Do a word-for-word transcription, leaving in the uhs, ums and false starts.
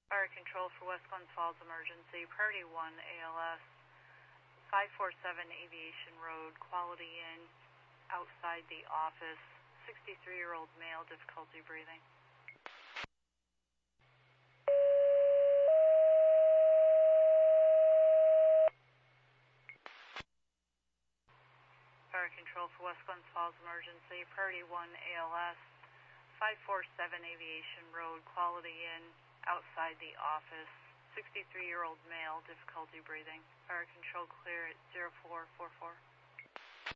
Fire control for West Glens Falls emergency, priority one A L S, five four seven Aviation Road, quality in, outside the office, sixty-three-year-old male, difficulty breathing. Fire control for West Glens Falls emergency, priority one A L S, five four seven Aviation Road, quality in, outside the office, sixty-three-year-old male, difficulty breathing. Fire control clear at zero four four four.